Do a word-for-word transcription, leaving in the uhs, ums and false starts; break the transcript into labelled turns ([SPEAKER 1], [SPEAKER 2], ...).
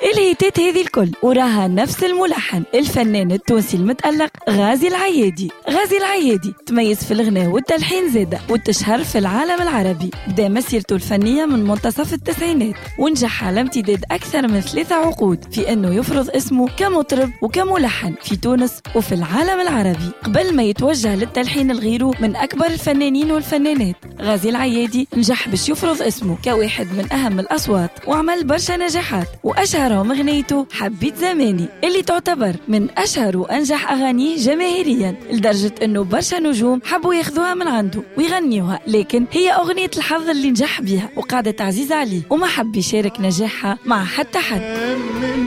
[SPEAKER 1] الهيتات هذه الكل وراها نفس الملحن الفنان التونسي المتألق غازي العيادي. غازي العيادي تميز في الغناء والتلحين زادة وتشهر في العالم العربي. بدا مسيرته الفنية من منتصف التسعينات ونجح على امتداد أكثر من ثلاثة عقود في أنه يفرض اسمه كمطرب وكملحن في تونس وفي العالم العربي قبل ما يتوجه للتلحين الغيره من أكبر الفنانين والفنانات. غازي العيادي نجح باش يفرض اسمه كواحد من أهم الأصوات وعمل برشا نجاحات، وأشهرهم أغنيته حبيت زماني اللي تعتبر من أشهر وأنجح أغانيه جماهيريا لدرجة أنه برشا نجوم حبوا ياخذوها من عنده ويغنيوها، لكن هي أغنية الحظ اللي نجح بها وقعدت عزيزة عليه وما حب يشارك نجاحها مع حتى حد.